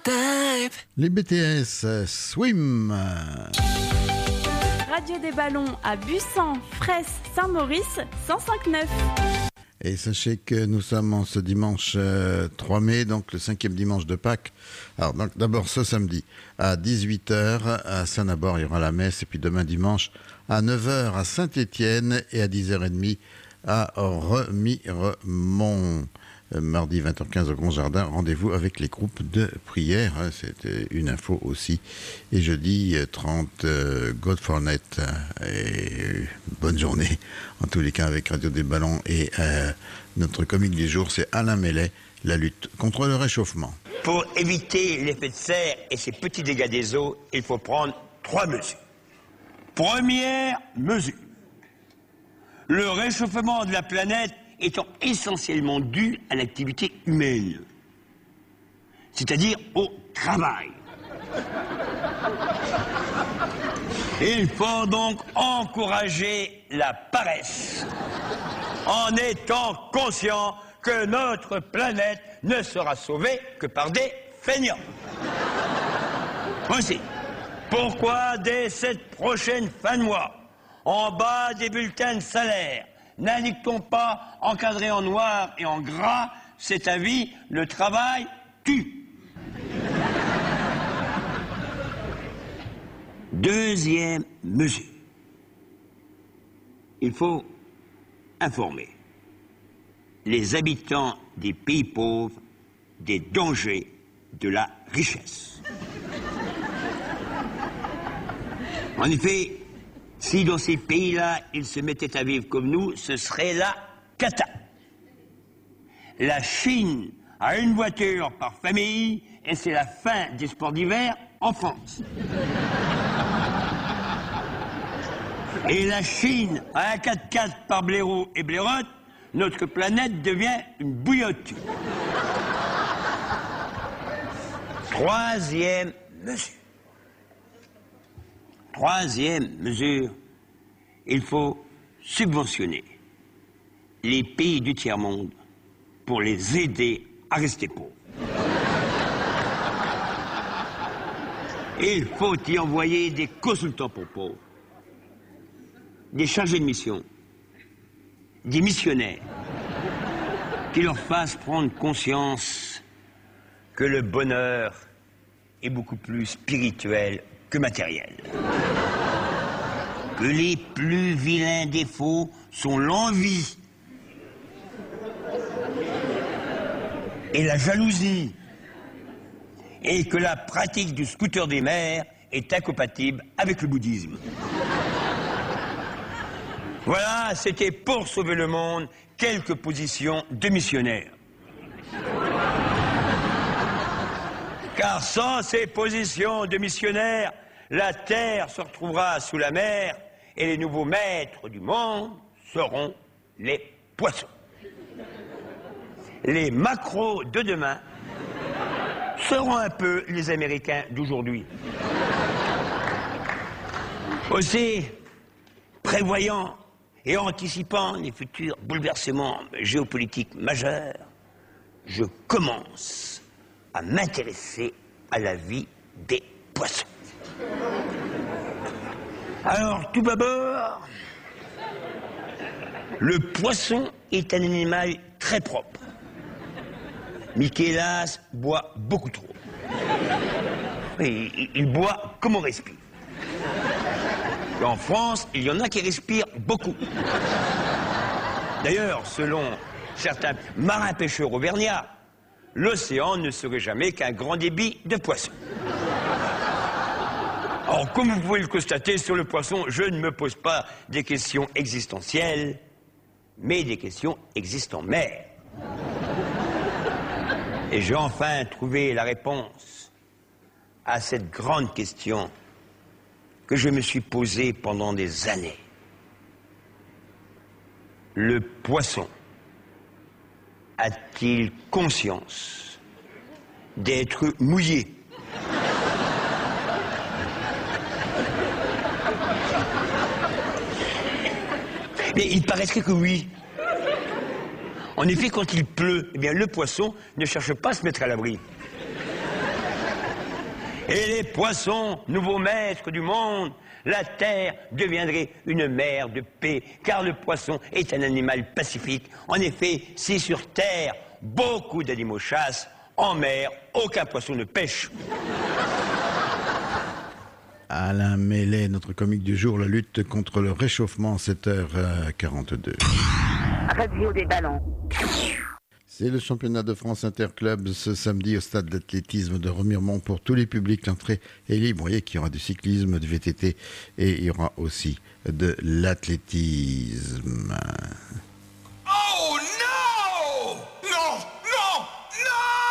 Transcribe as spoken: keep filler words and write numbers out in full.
tape. Les B T S Swim. Radio des Ballons à Bussan, Fraisse, Saint-Maurice, cent cinq neuf. Et sachez que nous sommes en ce dimanche euh, trois mai, donc le cinquième dimanche de Pâques. Alors donc d'abord ce samedi à dix-huit heures à Saint-Nabord, il y aura la messe. Et puis demain dimanche à neuf heures à Saint-Étienne et à dix heures trente à Remiremont. Euh, mardi vingt heures quinze au Grand Jardin, rendez-vous avec les groupes de prière. Hein, c'était une info aussi. Et jeudi trente, euh, God for Net. Et bonne journée, en tous les cas, avec Radio des Ballons. Et euh, notre comique du jour, c'est Alain Mellet, la lutte contre le réchauffement. Pour éviter l'effet de serre et ses petits dégâts des eaux, il faut prendre trois mesures. Première mesure. Le réchauffement de la planète étant essentiellement dû à l'activité humaine, c'est-à-dire au travail. Il faut donc encourager la paresse, en étant conscient que notre planète ne sera sauvée que par des feignants. Aussi, pourquoi dès cette prochaine fin de mois, en bas des bulletins de salaire, n'indique-t-on pas, encadré en noir et en gras, cet avis, le travail tue. Deuxième mesure. Il faut informer les habitants des pays pauvres des dangers de la richesse. En effet, si dans ces pays-là, ils se mettaient à vivre comme nous, ce serait la cata. La Chine a une voiture par famille et c'est la fin des sports d'hiver en France. Et la Chine a un quatre-quatre par blaireau et blairotte, notre planète devient une bouillotte. Troisième mesure. Troisième mesure, il faut subventionner les pays du tiers-monde pour les aider à rester pauvres. Il faut y envoyer des consultants pour pauvres, des chargés de mission, des missionnaires, qui leur fassent prendre conscience que le bonheur est beaucoup plus spirituel que matériel. Que les plus vilains défauts sont l'envie et la jalousie, et que la pratique du scooter des mers est incompatible avec le bouddhisme. Voilà, c'était pour sauver le monde quelques positions de missionnaires. Car sans ces positions de missionnaires, la terre se retrouvera sous la mer et les nouveaux maîtres du monde seront les poissons. Les macros de demain seront un peu les Américains d'aujourd'hui. Aussi, prévoyant et anticipant les futurs bouleversements géopolitiques majeurs, je commence à m'intéresser à la vie des poissons. Alors, tout d'abord, le poisson est un animal très propre. Michelas boit beaucoup trop. Et il, il boit comme on respire. Et en France, il y en a qui respirent beaucoup. D'ailleurs, selon certains marins-pêcheurs auvergnats, l'océan ne serait jamais qu'un grand débit de poissons. Or, comme vous pouvez le constater sur le poisson, je ne me pose pas des questions existentielles, mais des questions existant mer. Et j'ai enfin trouvé la réponse à cette grande question que je me suis posée pendant des années. Le poisson a-t-il conscience d'être mouillé ? Mais il paraîtrait que oui. En effet, quand il pleut, eh bien, le poisson ne cherche pas à se mettre à l'abri. Et les poissons, nouveaux maîtres du monde, la terre deviendrait une mer de paix, car le poisson est un animal pacifique. En effet, si sur terre, beaucoup d'animaux chassent, en mer, aucun poisson ne pêche. Alain Mellet, notre comique du jour, la lutte contre le réchauffement, sept heures quarante-deux. Radio des ballons. C'est le championnat de France Interclub ce samedi au stade d'athlétisme de Remiremont pour tous les publics. L'entrée est libre. Vous voyez qu'il y aura du cyclisme, du V T T et il y aura aussi de l'athlétisme.